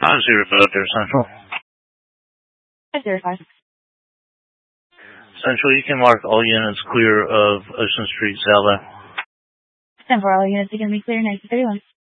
505 there, Central. 505. Central, you can mark all units clear of Ocean Street, South. 10-4, all units are going to be clear, 1931.